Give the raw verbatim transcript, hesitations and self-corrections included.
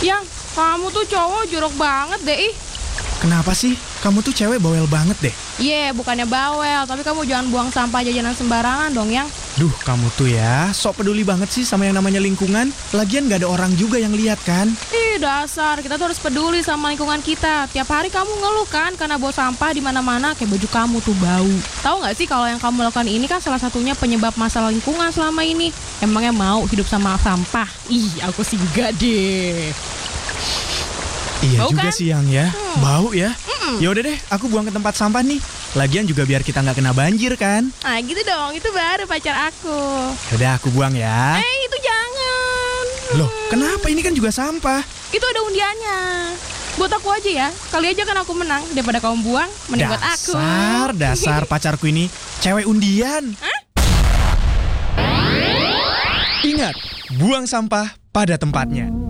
Yang, kamu tuh cowok jorok banget deh, ih. Kenapa sih? Kamu tuh cewek bawel banget deh. Iya, yeah, bukannya bawel, tapi kamu jangan buang sampah jajanan sembarangan dong, Yang. Duh, kamu tuh ya, sok peduli banget sih sama yang namanya lingkungan. Lagian gak ada orang juga yang lihat kan? Ih, dasar, kita tuh harus peduli sama lingkungan kita. Tiap hari kamu ngeluh kan karena bawa sampah di mana-mana, kayak baju kamu tuh bau. Tahu nggak sih kalau yang kamu lakukan ini kan salah satunya penyebab masalah lingkungan selama ini? Emangnya mau hidup sama sampah? Ih, aku sih enggak deh. Iya Bau juga kan? sih Yang ya, Hmm. bau ya. Mm-mm. Ya udah deh, aku buang ke tempat sampah nih. Lagian juga biar kita nggak kena banjir kan. Nah gitu dong, itu baru pacar aku. Udah aku buang ya. Eh, itu jangan. Loh, kenapa ini kan juga sampah? Itu ada undiannya. Buat aku aja ya. Kali aja kan aku menang. Daripada kamu buang, mending buat aku. Dasar, dasar pacarku ini cewek undian. Hah? Ingat, buang sampah pada tempatnya.